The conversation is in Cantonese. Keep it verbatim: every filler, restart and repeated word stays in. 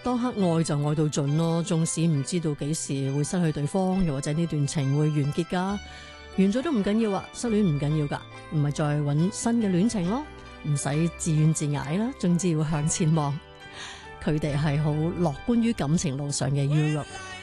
當刻愛就愛到盡咯，縱使唔知道幾時會失去對方，又或者呢段情會完結噶，完咗都唔緊要啊，失戀唔緊要噶，唔係再搵新嘅戀情咯，唔使自怨自艾啦，總之要向前望。佢哋係好樂觀於感情路上嘅 Europe。